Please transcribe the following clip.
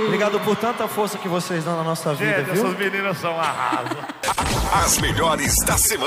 Obrigado por tanta força que vocês dão na nossa vida, Gente, viu? essas meninas são arrasas. As melhores da semana.